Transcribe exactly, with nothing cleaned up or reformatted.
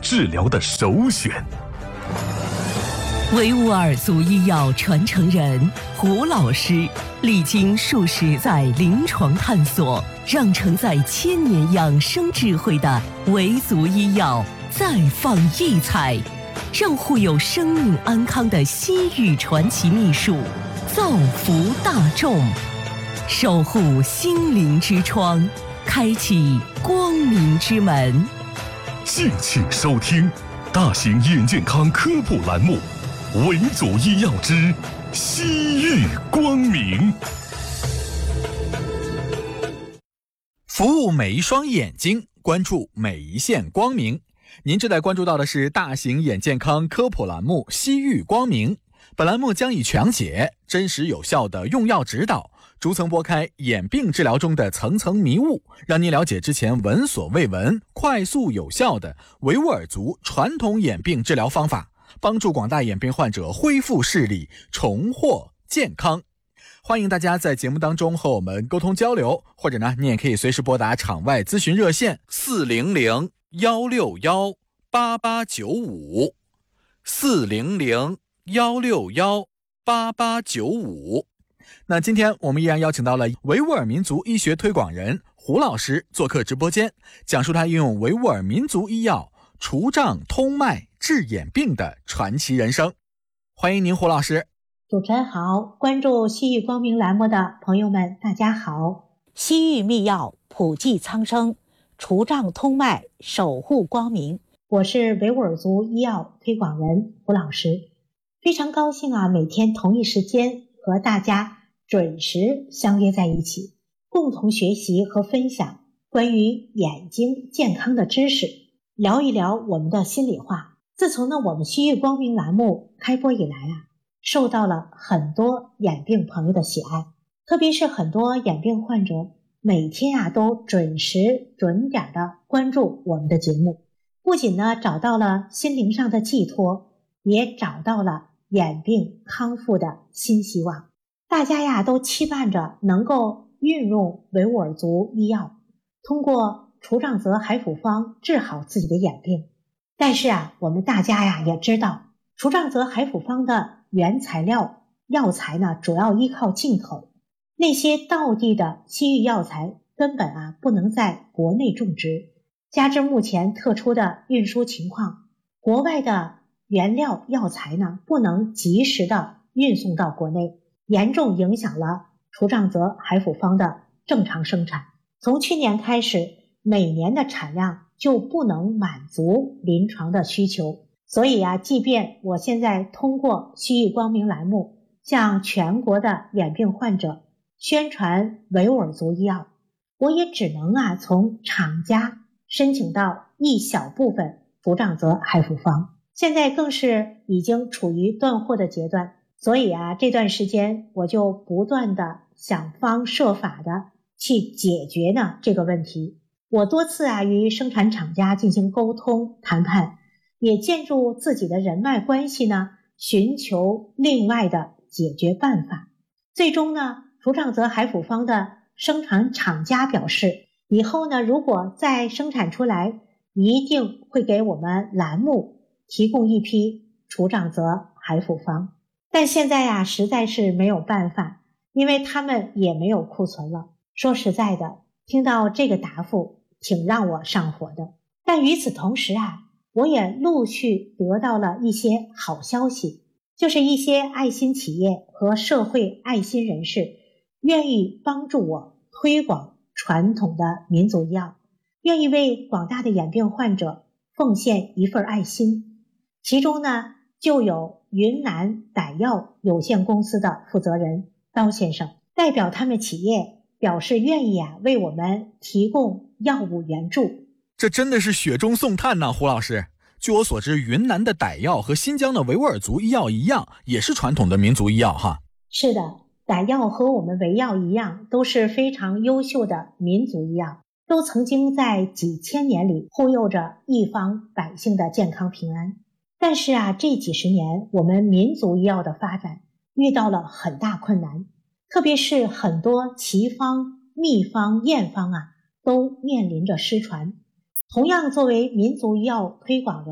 治疗的首选。 维吾尔族医药传承人胡老师，历经数十载临床探索，让承载千年养生智慧的维族医药再放异彩，让护有生命安康的西域传奇秘术造福大众，守护心灵之窗，开启光明之门。 敬请收听大型眼健康科普栏目《维族医药之西域光明》， 服务每一双眼睛，关注每一线光明。您正在关注到的是大型眼健康科普栏目《西域光明》，本栏目将以讲解真实有效的用药指导，逐层拨开眼病治疗中的层层迷雾，让您了解之前闻所未闻、快速有效的维吾尔族传统眼病治疗方法，帮助广大眼病患者恢复视力，重获健康。欢迎大家在节目当中和我们沟通交流，或者呢，你也可以随时拨打场外咨询热线四零零幺六幺八八九五四零零幺六幺八八九五。那今天我们依然邀请到了维吾尔民族医学推广人胡老师做客直播间，讲述他运用维吾尔民族医药除障通脉治眼病的传奇人生。欢迎您，胡老师。 主持人好，关注西域光明栏目的朋友们大家好。 西域秘药普济苍生，除障通脉守护光明。 我是维吾尔族医药推广人胡老师，非常高兴啊，每天同一时间和大家准时相约在一起，共同学习和分享关于眼睛健康的知识，聊一聊我们的心里话。自从呢我们西域光明栏目开播以来啊，受到了很多眼病朋友的喜爱，特别是很多眼病患者每天啊都准时准点的关注我们的节目，不仅呢找到了心灵上的寄托，也找到了眼病康复的新希望。大家呀都期盼着能够运用维吾尔族医药，通过除障泽海辅方治好自己的眼病。但是啊，我们大家呀也知道，除障泽海辅方的原材料药材呢，主要依靠进口，那些道地的西域药材根本啊不能在国内种植，加之目前特殊的运输情况，国外的原料药材呢不能及时的运送到国内，严重影响了除障泽海辅方的正常生产。从去年开始，每年的产量就不能满足临床的需求，所以啊，即便我现在通过西域光明栏目向全国的眼病患者宣传维吾尔族医药，我也只能啊从厂家申请到一小部分除障泽海辅方，现在更是已经处于断货的阶段。所以啊，这段时间我就不断的想方设法的去解决呢这个问题。我多次啊与生产厂家进行沟通谈判，也借助自己的人脉关系呢，寻求另外的解决办法。最终呢，除障泽海辅方的生产厂家表示，以后呢，如果再生产出来，一定会给我们栏目提供一批除障泽海辅方。但现在呀、啊，实在是没有办法，因为他们也没有库存了。说实在的，听到这个答复挺让我上火的。但与此同时啊，我也陆续得到了一些好消息，就是一些爱心企业和社会爱心人士愿意帮助我推广传统的民族医药，愿意为广大的眼病患者奉献一份爱心。其中呢，就有云南傣药有限公司的负责人刀先生，代表他们企业表示愿意啊为我们提供药物援助。 这真的是雪中送炭呐、啊，胡老师。据我所知，云南的傣药和新疆的维吾尔族医药一样，也是传统的民族医药哈。 是的，傣药和我们维药一样，都是非常优秀的民族医药，都曾经在几千年里护佑着一方百姓的健康平安。但是啊，这几十年我们民族医药的发展遇到了很大困难，特别是很多奇方、秘方、验方啊，都面临着失传。同样作为民族医药推广人，